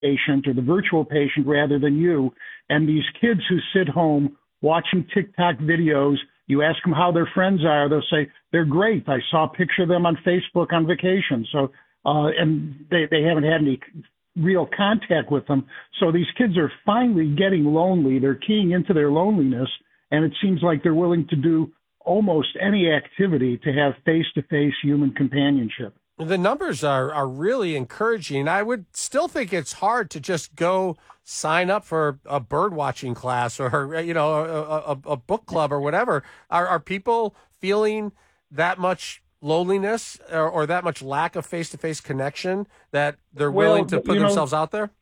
patient or the virtual patient rather than you. And these kids who sit home watching TikTok videos, you ask them how their friends are, they'll say, they're great. I saw a picture of them on Facebook on vacation. So, and they haven't had any real contact with them. So these kids are finally getting lonely. They're keying into their loneliness. And it seems like they're willing to do almost any activity to have face-to-face human companionship. The numbers are really encouraging. I would still think it's hard to just go sign up for a bird watching class or, you know, a book club or whatever. Are people feeling that much loneliness or that much lack of face-to-face connection that they're willing to put themselves out there?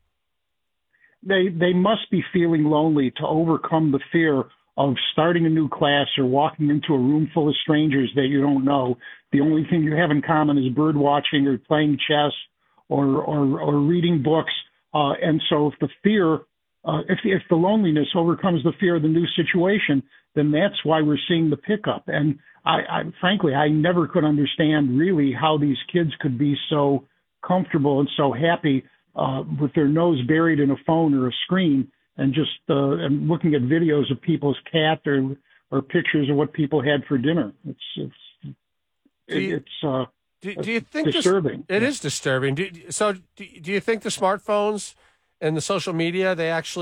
They must be feeling lonely to overcome the fear of starting a new class or walking into a room full of strangers that you don't know. The only thing you have in common is bird watching or playing chess or reading books. And so if the fear, if the loneliness overcomes the fear of the new situation, then that's why we're seeing the pickup. And frankly, I never could understand really how these kids could be so comfortable and so happy with their nose buried in a phone or a screen and just and looking at videos of people's cat or pictures of what people had for dinner. Do you think disturbing? It is disturbing. Do you think the smartphones and the social media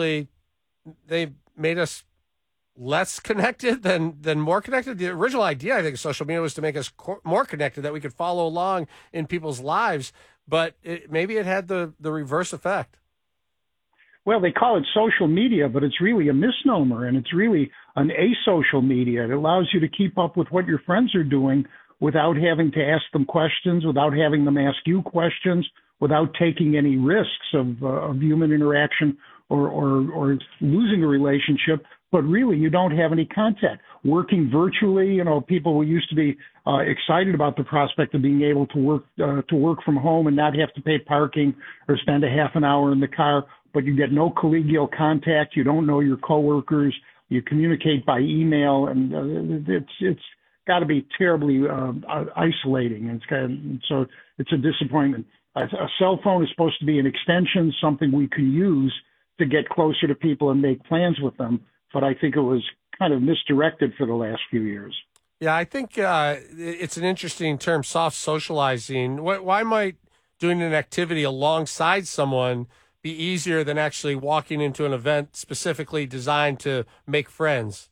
they made us less connected than more connected? The original idea, I think, of social media was to make us more connected, that we could follow along in people's lives. But maybe it had the reverse effect. Well, they call it social media, but it's really a misnomer, and it's really an asocial media. It allows you to keep up with what your friends are doing without having to ask them questions, without having them ask you questions, without taking any risks of human interaction or losing a relationship. But really, you don't have any contact. Working virtually, you know, people used to be excited about the prospect of being able to work from home and not have to pay parking or spend a half an hour in the car. But you get no collegial contact. You don't know your coworkers. You communicate by email, and it's got to be terribly isolating. And so it's a disappointment. A cell phone is supposed to be an extension, something we can use to get closer to people and make plans with them. But I think it was kind of misdirected for the last few years. Yeah, I think it's an interesting term, soft socializing. Why might doing an activity alongside someone be easier than actually walking into an event specifically designed to make friends?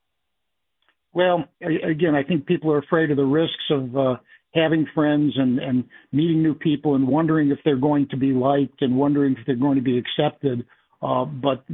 Well, again, I think people are afraid of the risks of having friends and meeting new people and wondering if they're going to be liked and wondering if they're going to be accepted. But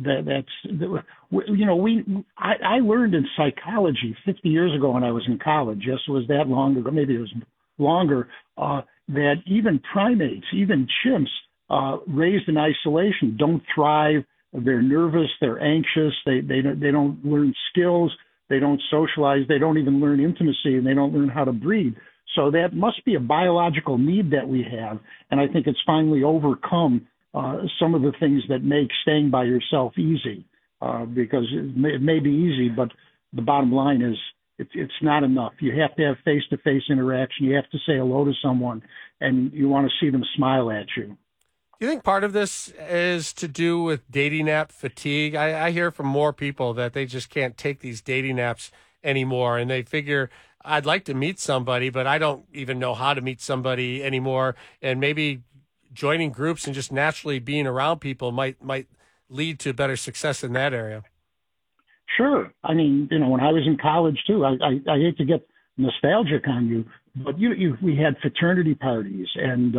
I learned in psychology 50 years ago when I was in college. Yes, it was that long ago. Maybe it was longer. That even primates, even chimps, raised in isolation, don't thrive. They're nervous. They're anxious. They don't learn skills. They don't socialize. They don't even learn intimacy, and they don't learn how to breathe. So that must be a biological need that we have. And I think it's finally overcome some of the things that make staying by yourself easy, because it may be easy, but the bottom line is it's not enough. You have to have face-to-face interaction. You have to say hello to someone, and you want to see them smile at you. Do you think part of this is to do with dating app fatigue? I hear from more people that they just can't take these dating apps anymore, and they figure, I'd like to meet somebody, but I don't even know how to meet somebody anymore, and maybe joining groups and just naturally being around people might lead to better success in that area. Sure. I mean, when I was in college too, I hate to get nostalgic on you, but we had fraternity parties, and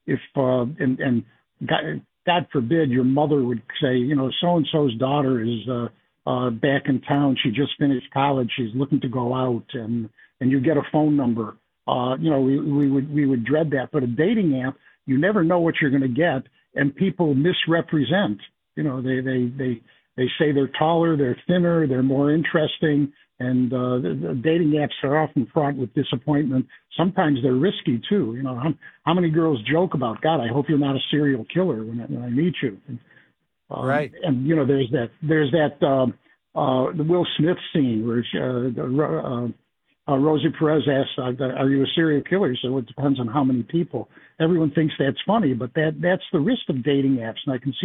God forbid your mother would say, so-and-so's daughter is back in town. She just finished college. She's looking to go out, and you get a phone number. We would dread that. But a dating app, you never know what you're going to get, and people misrepresent. They say they're taller, they're thinner, they're more interesting, and the dating apps are often fraught with disappointment. Sometimes they're risky too. How many girls joke about, God, I hope you're not a serial killer when I meet you. Right. And there's that the Will Smith scene where Rosie Perez asked, "Are you a serial killer?" So it depends on how many people. Everyone thinks that's funny, but that's the risk of dating apps, and I can see